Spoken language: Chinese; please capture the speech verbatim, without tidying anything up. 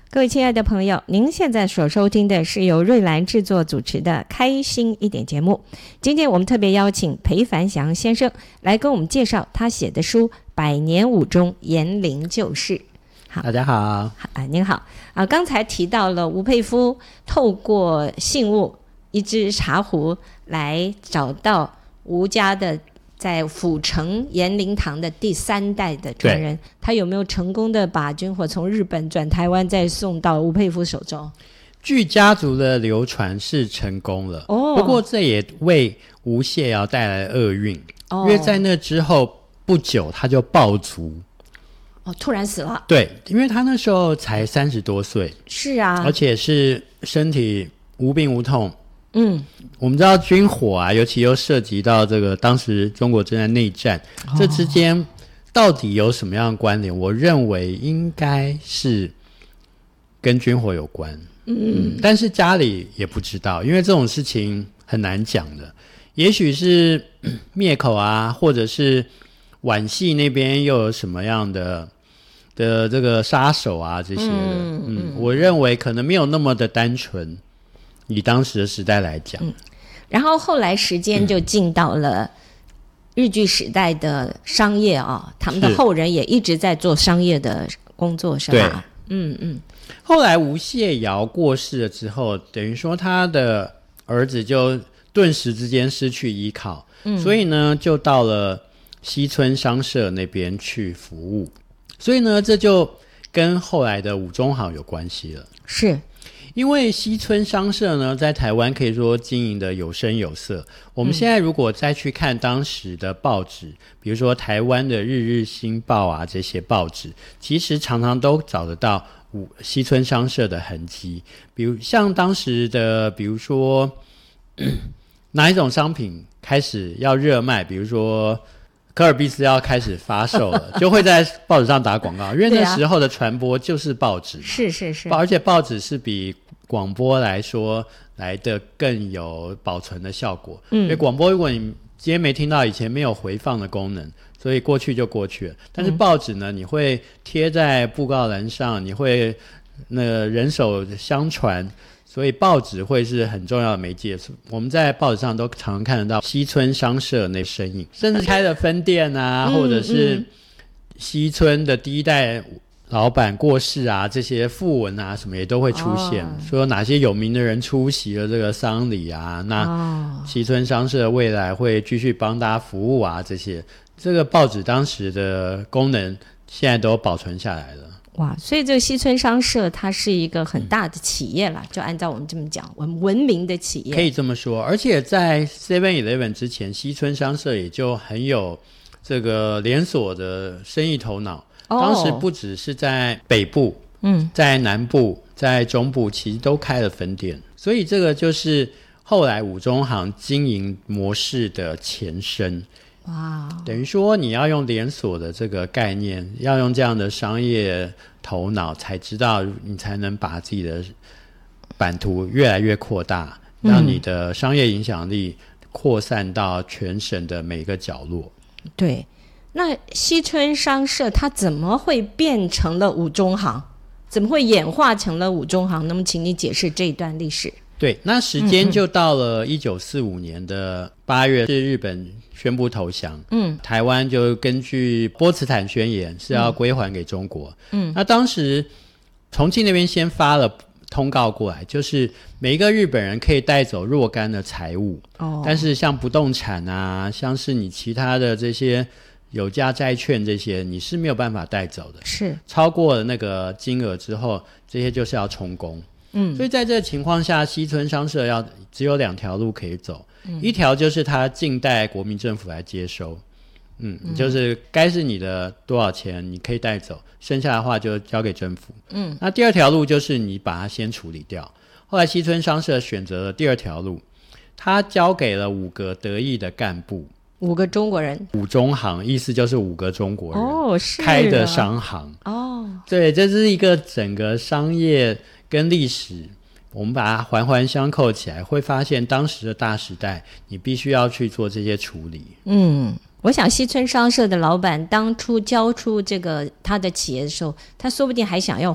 各位亲爱的朋友，您现在所收听的是由瑞兰制作主持的开心一点节目。今天我们特别邀请裴凡祥先生来跟我们介绍他写的书《百年武中，延龄旧事》。好， 大家好。 啊，您好啊！刚才提到了吴佩孚透过信物一只茶壶来找到吴家的在府城延龄堂的第三代的传人，他有没有成功的把军火从日本转台湾再送到吴佩孚手中？ 据家族的流传是成功了，哦，不过这也为吴谢尧带来厄运，哦，因为在那之后不久他就暴卒。 哦，突然死了。 对，因为他那时候才三十多岁。 是啊， 而且是身体无病无痛。 嗯， 我们知道军火啊，尤其又涉及到这个当时中国正在内战，哦，这之间到底有什么样的关联？我认为应该是跟军火有关。嗯, 嗯但是家里也不知道，因为这种事情很难讲的。也许是灭口啊，或者是皖系那边又有什么样的的这个杀手啊这些的。嗯, 嗯我认为可能没有那么的单纯，以当时的时代来讲。 嗯，然后后来时间就进到了日据时代的商业啊，哦，他们的后人也一直在做商业的工作，是吧？对，嗯嗯。 后来吴谢尧过世了之后，等于说他的儿子就顿时之间失去依靠，嗯，所以呢就到了西村商社那边去服务。所以呢这就跟后来的武中行有关系了。 是因为西村商社呢在台湾可以说经营的有声有色。我们现在如果再去看当时的报纸，嗯，比如说台湾的日日新报啊，这些报纸其实常常都找得到西村商社的痕迹。比如像当时的比如说哪一种商品开始要热卖，比如说科尔必斯要开始发售了就会在报纸上打广告，因为那时候的传播就是报纸， 是是是， 而且报纸是比广播来说来的更有保存的效果。嗯，因为广播如果你今天没听到，以前没有回放的功能，所以过去就过去了。但是报纸呢，你会贴在布告栏上，你会那个人手相传，所以报纸会是很重要的媒介。我们在报纸上都常常看得到西村商社那身影，甚至开了分店啊，嗯，或者是西村的第一代老板过世啊，这些讣文啊什么也都会出现，哦，说哪些有名的人出席了这个丧礼啊，那西村商社未来会继续帮大家服务啊，这些这个报纸当时的功能现在都保存下来了。 哇，所以这个西村商社它是一个很大的企业啦，嗯，就按照我们这么讲，文文明的企业可以这么说。而且在 seven eleven 之前，西村商社也就很有这个连锁的生意头脑。哦，当时不只是在北部，嗯，在南部，在中部其实都开了分店，所以这个就是后来武中行经营模式的前身。哇，等于说你要用连锁的这个概念，要用这样的商业头脑，才知道你才能把自己的版图越来越扩大，嗯，让你的商业影响力扩散到全省的每个角落。 对，那西村商社它怎么会变成了武中行？怎么会演化成了武中行？那么请你解释这一段历史。 对，那时间就到了一九四五年的八月，是日本宣布投降，嗯，台湾就根据波茨坦宣言是要归还给中国。嗯，那当时重庆那边先发了通告过来，就是每一个日本人可以带走若干的财物，哦，但是像不动产啊，像是你其他的这些有价债券这些你是没有办法带走的，是超过了那个金额之后，这些就是要充公。嗯，所以在这个情况下，西村商社要只有两条路可以走，嗯，一条就是他静待国民政府来接收，嗯，嗯就是该是你的多少钱你可以带走，剩下的话就交给政府。嗯，那第二条路就是你把它先处理掉。后来西村商社选择了第二条路，他交给了五个得意的干部， 五个中国人， 武中行意思就是五个中国人， 哦，是开的商行。哦，对，这是一个整个商业跟历史我们把它环环相扣起来，会发现当时的大时代你必须要去做这些处理。 嗯，我想西村商社的老板当初交出这个他的企业的时候，他说不定还想要